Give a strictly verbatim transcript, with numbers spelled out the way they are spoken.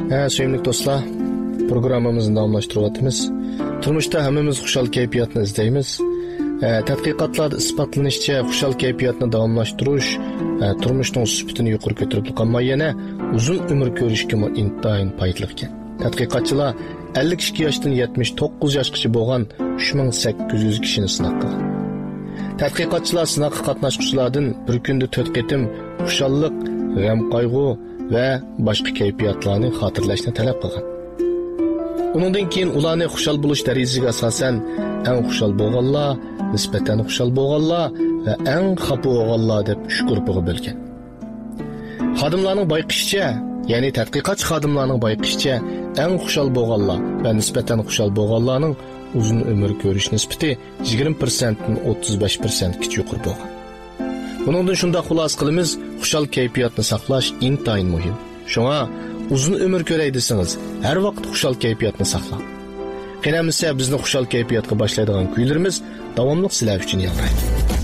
Ha, sevimli dostlar, programmamızı davamlaştırıyatımız. Turmuşda hammamiz xushal kayfiyatni izlaymiz. Tadqiqotlarda isbotlanishicha, xushal kayfiyatni davomlashtirish turmushning sifatini yuqori ko'tarib qolmay yana uzun umr ko'rishga intayin foydali ekan. Tadqiqotchilar ellik ikki yoshdan yetmish to'qqiz yoshgacha bo'lgan uch ming sakkiz yuz kishini sinab qilgan. Tadqiqotchilar sinoqqa qatnashuvchilardan bir kunda to'rt qatim xushallik, g'am qayg'u va boshqa kayfiyatlarni xotirlashni talab qilgan. Uningdan keyin ularni xushal bo'lish darajasiga asosan eng xushal bo'lganlar, nisbatan xushal bo'lganlar va eng xafa bo'lganlar deb uch guruhga bo'lgan. Xodimlarning bayqishicha, ya'ni tadqiqotchi xodimlarning bayqishicha eng xushal bo'lganlar va nisbatan xushal bo'lganlarning uzun umr ko'rish nisbati yigirma prosentdan o'ttiz besh prosentgacha yuqori bo'lgan. Buningdan shunday xulosa qilamiz, xushal kayfiyatni saqlash intayin muhim. Shunga uzun umr ko'ray desangiz, har vaqt xushal kayfiyatni saqlang. Qanamisa bizni xushal kayfiyatga boshlaydigan kuylarimiz davomli sizlar uchun yangraydi.